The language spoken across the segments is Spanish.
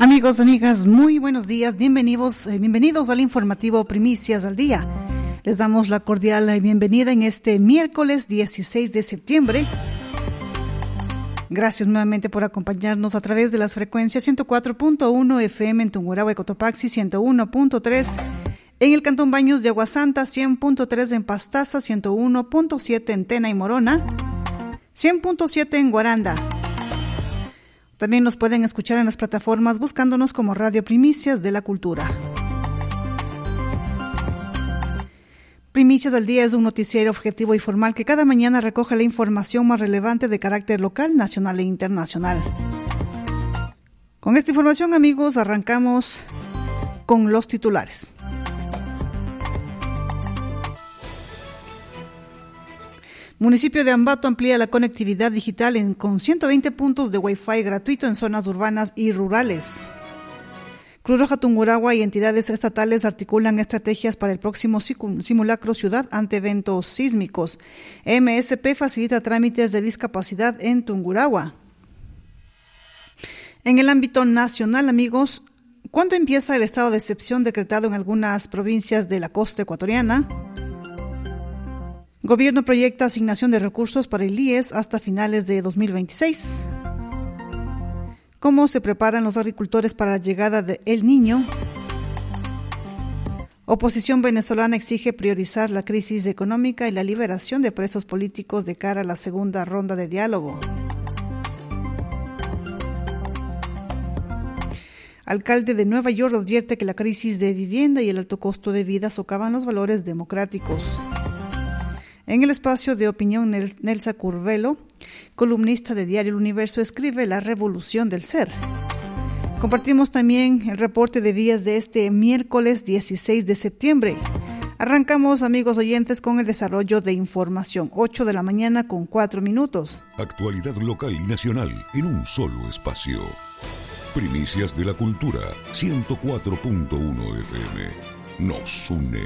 Amigos, amigas, muy buenos días, bienvenidos al informativo Primicias al Día. Les damos la cordial bienvenida en este miércoles 16 de septiembre. Gracias nuevamente por acompañarnos a través de las frecuencias 104.1 FM en Tungurahua y Cotopaxi, 101.3 en el Cantón Baños de Aguasanta, 100.3 en Pastaza, 101.7 en Tena y Morona, 100.7 en Guaranda. También nos pueden escuchar en las plataformas buscándonos como Radio Primicias de la Cultura. Primicias al Día es un noticiero objetivo y formal que cada mañana recoge la información más relevante de carácter local, nacional e internacional. Con esta información, amigos, arrancamos con los titulares. Municipio de Ambato amplía la conectividad digital con 120 puntos de Wi-Fi gratuito en zonas urbanas y rurales. Cruz Roja Tungurahua y entidades estatales articulan estrategias para el próximo simulacro ciudad ante eventos sísmicos. MSP facilita trámites de discapacidad en Tungurahua. En el ámbito nacional, amigos, ¿cuándo empieza el estado de excepción decretado en algunas provincias de la costa ecuatoriana? Gobierno proyecta asignación de recursos para el IES hasta finales de 2026. ¿Cómo se preparan los agricultores para la llegada de El Niño? Oposición venezolana exige priorizar la crisis económica y la liberación de presos políticos de cara a la segunda ronda de diálogo. Alcalde de Nueva York advierte que la crisis de vivienda y el alto costo de vida socavan los valores democráticos. En el espacio de opinión, Nelsa Curvelo, columnista de Diario El Universo, escribe La revolución del ser. Compartimos también el reporte de vías de este miércoles 16 de septiembre. Arrancamos, amigos oyentes, con el desarrollo de información. 8 de la mañana con 4 minutos. Actualidad local y nacional en un solo espacio. Primicias de la Cultura, 104.1 FM. Nos une.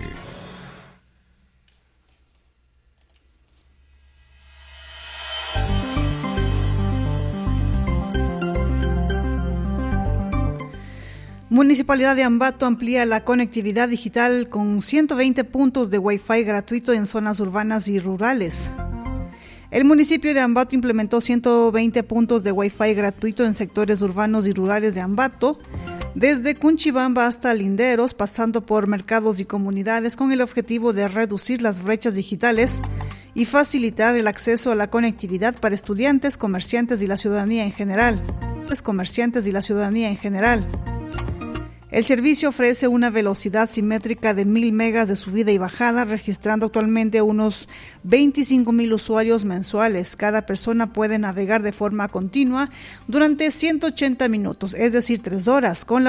Municipalidad de Ambato amplía la conectividad digital con 120 puntos de Wi-Fi gratuito en zonas urbanas y rurales. El municipio de Ambato implementó 120 puntos de Wi-Fi gratuito en sectores urbanos y rurales de Ambato, desde Cunchibamba hasta Linderos, pasando por mercados y comunidades, con el objetivo de reducir las brechas digitales y facilitar el acceso a la conectividad para estudiantes, comerciantes y la ciudadanía en general. El servicio ofrece una velocidad simétrica de 1000 megas de subida y bajada, registrando actualmente unos 25,000 usuarios mensuales. Cada persona puede navegar de forma continua durante 180 minutos, es decir, 3 horas, con la